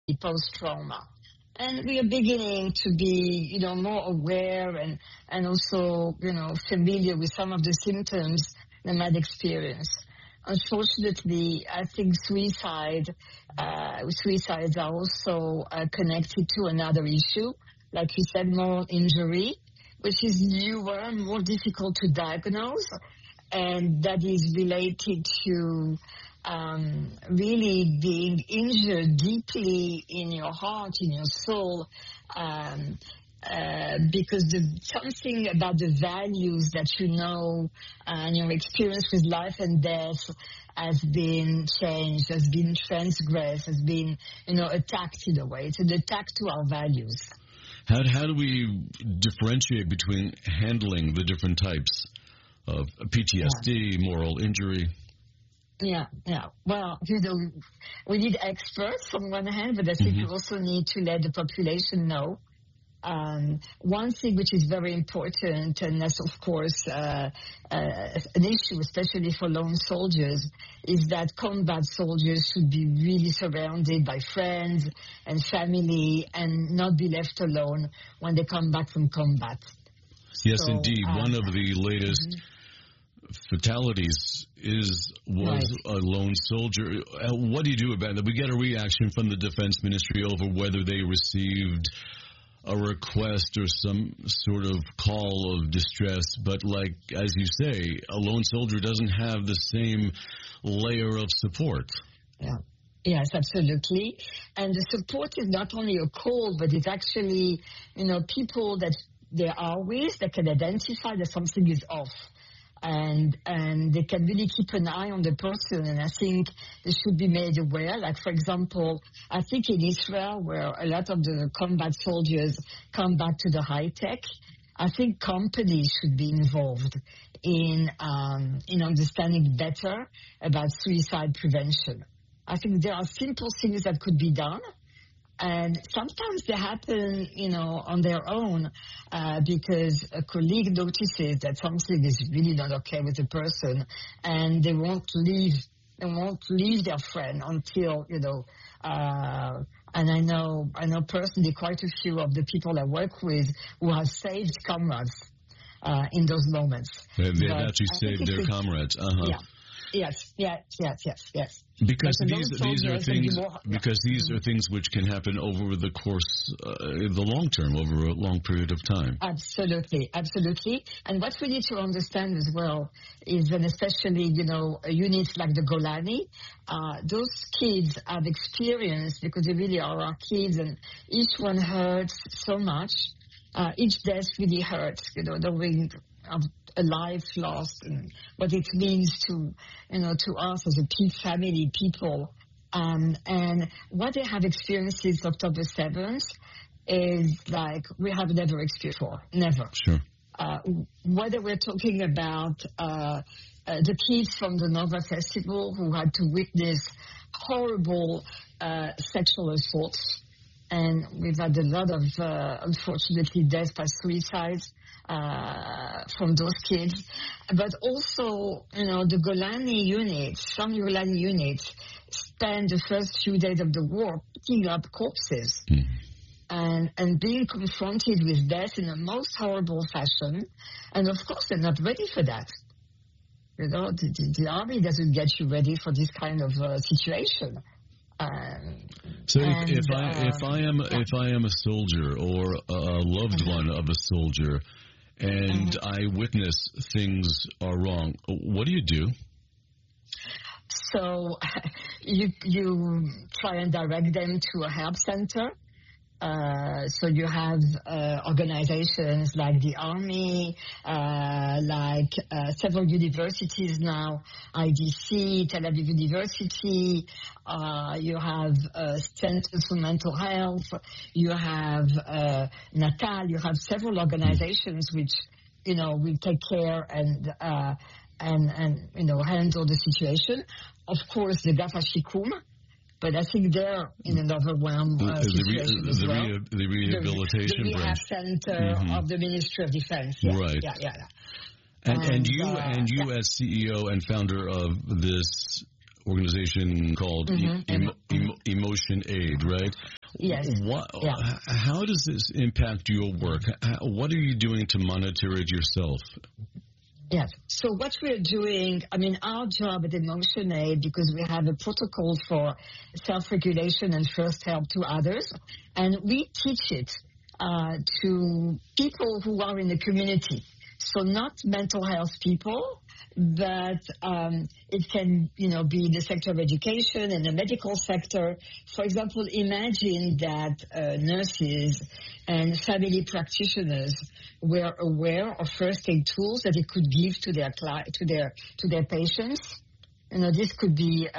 post-trauma. And we are beginning to be, more aware and also, familiar with some of the symptoms they might experience. Unfortunately, I think suicides are also connected to another issue, like you said, moral injury, which is newer, more difficult to diagnose, and that is related to really being injured deeply in your heart, in your soul, because something about the values that and your experience with life and death has been changed, has been transgressed, has been, attacked in a way. It's an attack to our values. How do we differentiate between handling the different types of PTSD, moral injury? Yeah. Well, we need experts on one hand, but I think we also need to let the population know. One thing which is very important, and that's of course an issue, especially for lone soldiers, is that combat soldiers should be really surrounded by friends and family and not be left alone when they come back from combat. Yes, indeed. One of the latest fatalities was a lone soldier. What do you do about that? We get a reaction from the Defense Ministry over whether they received a request or some sort of call of distress, but as you say, a lone soldier doesn't have the same layer of support. Yeah. Yes, absolutely. And the support is not only a call, but it's actually, people that they are with that can identify that something is off. And they can really keep an eye on the person, and I think they should be made aware. Like, for example, I think in Israel, where a lot of the combat soldiers come back to the high tech, I think companies should be involved in understanding better about suicide prevention. I think there are simple things that could be done. And sometimes they happen, on their own, because a colleague notices that something is really not okay with the person, and they won't leave their friend until, and I know personally quite a few of the people I work with who have saved comrades, in those moments. They've actually saved their comrades. Yeah. Yes. Because these are things which can happen over the course, the long term, over a long period of time. Absolutely. And what we need to understand as well is, and especially, units like the Golani, those kids have experience, because they really are our kids, and each one hurts so much. Each death really hurts, knowing of a life lost and what it means to us as a family, people. And what they have experienced since October 7th is like we have never experienced before. Never. Sure. Whether we're talking about the kids from the Nova Festival who had to witness horrible sexual assaults, and we've had a lot of, unfortunately, deaths by suicides from those kids. But also, the Golani units, some Golani units, spend the first few days of the war picking up corpses and being confronted with death in the most horrible fashion. And, of course, they're not ready for that. The army doesn't get you ready for this kind of situation. So if I am a soldier or a loved one of a soldier, and I witness things are wrong, what do you do? So you try and direct them to a help center. So you have organizations like the Army, like several universities now, IDC, Tel Aviv University. You have Centers for Mental Health. You have Natal. You have several organizations which, will take care and handle the situation. Of course, the Gafa Shikum. But I think they're in an overwhelmed situation as well. The rehabilitation the rehab center of the Ministry of Defense. Yeah, right. Yeah. And you as CEO and founder of this organization called Emotion Aid, right? Yes. How does this impact your work? What are you doing to monitor it yourself? Yes. So what we're doing, our job at EmotionAid, because we have a protocol for self-regulation and first help to others, and we teach it to people who are in the community. So not mental health people, but it can, be in the sector of education and the medical sector. For example, imagine that nurses and family practitioners were aware of first aid tools that they could give to their patients. This could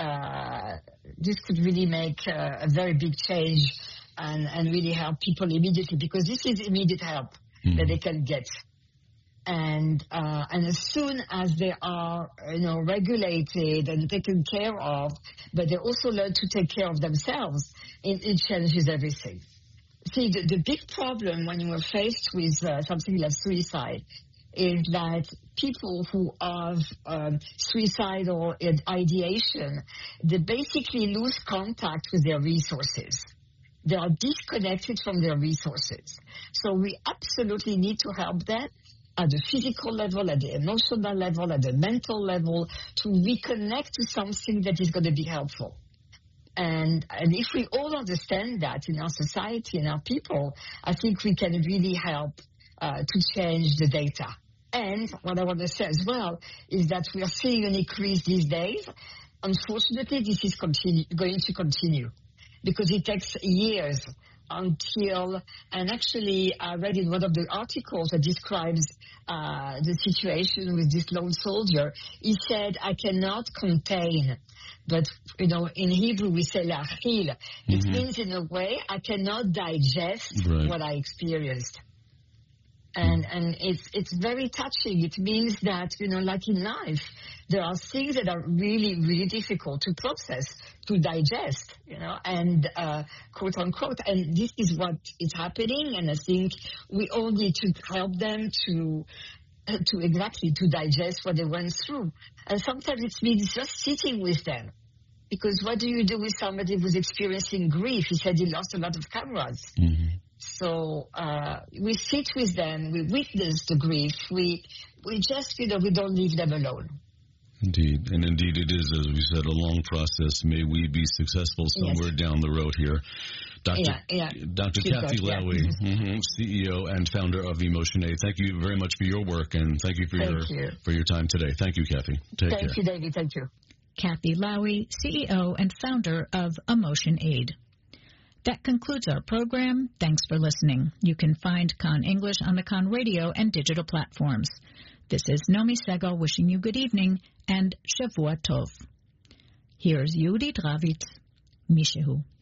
really make a very big change and really help people immediately, because this is immediate help that they can get. And as soon as they are, regulated and taken care of, but they also learn to take care of themselves, it changes everything. See, the big problem when you are faced with something like suicide is that people who have suicidal ideation, they basically lose contact with their resources. They are disconnected from their resources. So we absolutely need to help them at the physical level, at the emotional level, at the mental level, to reconnect to something that is going to be helpful. And if we all understand that in our society and our people, I think we can really help to change the data. And what I want to say as well is that we are seeing an increase these days. Unfortunately, this is going to continue, because it takes years until, and actually I read in one of the articles that describes the situation with this lone soldier. He said, I cannot contain, but in Hebrew we say la'achil. It means in a way I cannot digest what I experienced. And it's very touching. It means that, like in life, there are things that are really, really difficult to process, to digest, and quote unquote. And this is what is happening. And I think we all need to help them to digest what they went through. And sometimes it means just sitting with them. Because what do you do with somebody who's experiencing grief? He said he lost a lot of comrades. So we sit with them, we witness the grief, we just, we don't leave them alone. Indeed, and indeed it is, as we said, a long process. May we be successful somewhere down the road here. Dr. Kathy Lowy, CEO and founder of EmotionAid. Thank you very much for your work, and thank you for your time today. Thank you, Kathy. Take care. Thank you, David. Thank you. Kathy Lowy, CEO and founder of EmotionAid. That concludes our program. Thanks for listening. You can find Kan English on the Kan Radio and digital platforms. This is Nomi Segal wishing you good evening and Shavua Tov. Here's Yehudit Ravitz, Mishehu.